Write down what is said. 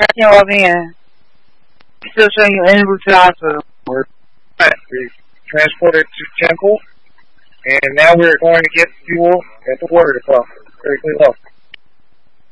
Y'all in. Still showing you en route to the hospital. We transported to Temple, and now we're going to get fuel at the water department. Very clean up.